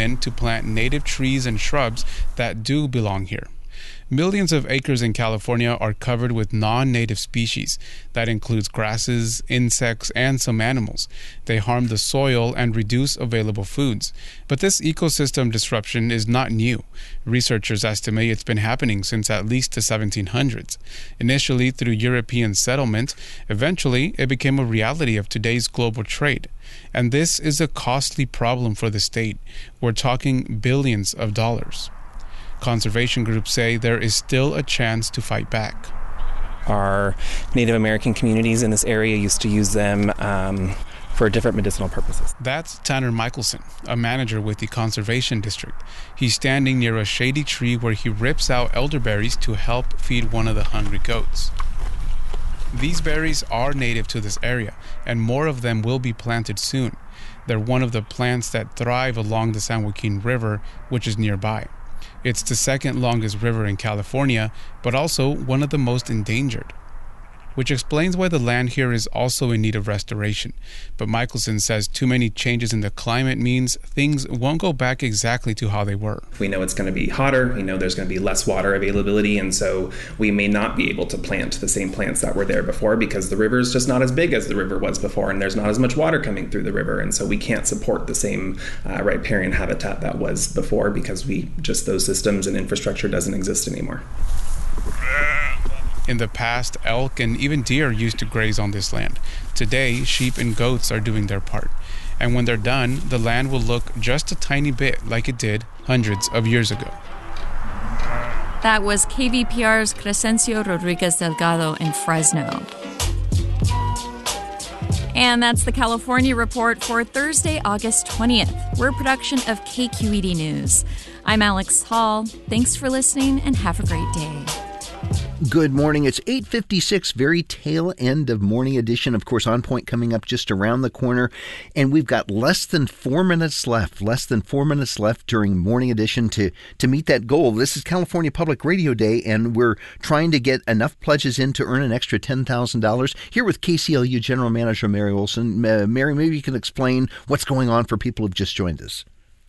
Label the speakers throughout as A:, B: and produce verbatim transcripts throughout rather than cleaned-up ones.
A: in to plant native trees and shrubs that do belong here. Millions of acres in California are covered with non-native species. That includes grasses, insects, and some animals. They harm the soil and reduce available foods. But this ecosystem disruption is not new. Researchers estimate it's been happening since at least the seventeen hundreds. Initially through European settlement, eventually it became a reality of today's global trade. And this is a costly problem for the state. We're talking billions of dollars. Conservation groups say there is still a chance to fight back.
B: Our Native American communities in this area used to use them um, for different medicinal purposes.
A: That's Tanner Michelson, a manager with the Conservation District. He's standing near a shady tree where he rips out elderberries to help feed one of the hungry goats. These berries are native to this area, and more of them will be planted soon. They're one of the plants that thrive along the San Joaquin River, which is nearby. It's the second longest river in California, but also one of the most endangered, which explains why the land here is also in need of restoration. But Michelson says too many changes in the climate means things won't go back exactly to how they were.
C: We know it's going to be hotter, we know there's going to be less water availability, and so we may not be able to plant the same plants that were there before because the river is just not as big as the river was before, and there's not as much water coming through the river, and so we can't support the same uh, riparian habitat that was before because we just those systems and infrastructure doesn't exist anymore.
A: In the past, elk and even deer used to graze on this land. Today, sheep and goats are doing their part. And when they're done, the land will look just a tiny bit like it did hundreds of years ago.
D: That was K V P R's Crescencio Rodriguez Delgado in Fresno. And that's the California Report for Thursday, August twentieth. We're a production of K Q E D News. I'm Alex Hall. Thanks for listening and have a great day.
E: Good morning. It's eight fifty-six, very tail end of Morning Edition. Of course, On Point coming up just around the corner. And we've got less than four minutes left, less than four minutes left during Morning Edition to, to meet that goal. This is California Public Radio Day, and we're trying to get enough pledges in to earn an extra ten thousand dollars. Here with K C L U General Manager Mary Olson. Uh, Mary, maybe you can explain what's going on for people who've just joined us.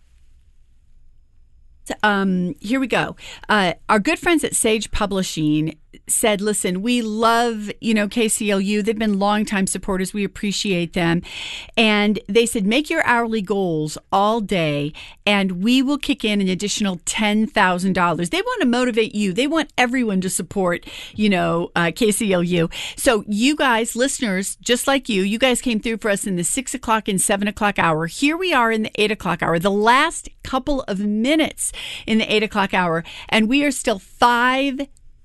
F: Um, here we go. Uh, our good friends at Sage Publishing said, listen, we love, you know, K C L U. They've been longtime supporters. We appreciate them. And they said, make your hourly goals all day and we will kick in an additional ten thousand dollars. They want to motivate you. They want everyone to support, you know, uh, K C L U. So you guys, listeners, just like you, you guys came through for us in the six o'clock and seven o'clock hour. Here we are in the eight o'clock hour, the last couple of minutes in the eight o'clock hour. And we are still five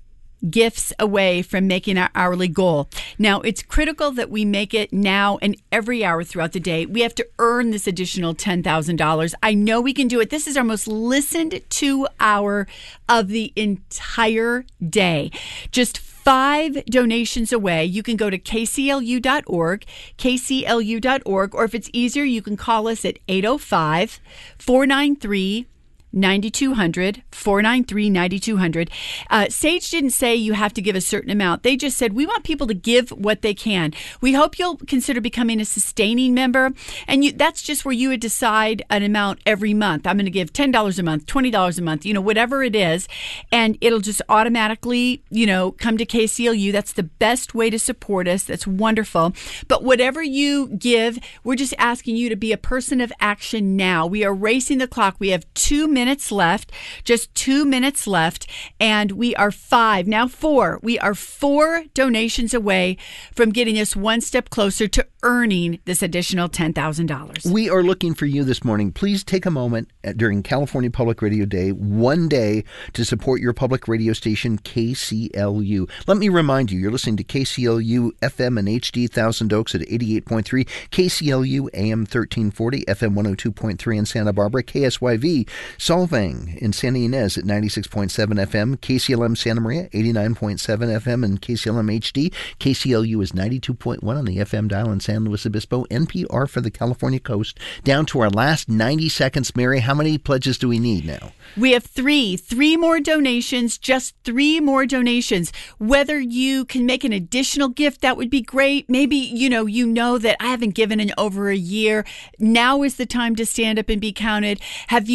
F: gifts away from making our hourly goal. Now, it's critical that we make it now and every hour throughout the day. We have to earn this additional ten thousand dollars. I know we can do it. This is our most listened to hour of the entire day. Just five donations away. You can go to K C L U dot org, K C L U dot org, or if it's easier, you can call us at eight oh five, four nine three, nine two hundred, four nine three, nine two hundred. Uh, Sage didn't say you have to give a certain amount. They just said, we want people to give what they can. We hope you'll consider becoming a sustaining member. And you, that's just where you would decide an amount every month. I'm going to give ten dollars a month, twenty dollars a month, you know, whatever it is. And it'll just automatically, you know, come to K C L U. That's the best way to support us. That's wonderful. But whatever you give, we're just asking you to be a person of action now. We are racing the clock. We have two minutes. minutes left, just two minutes left, and we are five, now four. We are four donations away from getting us one step closer to earning this additional ten thousand dollars.
E: We are looking for you this morning. Please take a moment during California Public Radio Day, one day, to support your public radio station, K C L U. Let me remind you, you're listening to K C L U F M and H D Thousand Oaks at eighty-eight point three, K C L U A M thirteen forty, F M one oh two point three in Santa Barbara, K S Y V Solvang in Santa Ynez at ninety-six point seven F M, K C L M Santa Maria eighty-nine point seven F M, and K C L M H D. K C L U is ninety-two point one on the F M dial in San Luis Obispo. N P R for the California coast. Down to our last ninety seconds. Mary, how many pledges do we need now?
F: We have three. Three more donations. Just three more donations. Whether you can make an additional gift, that would be great. Maybe, you know, you know that I haven't given in over a year. Now is the time to stand up and be counted. Have you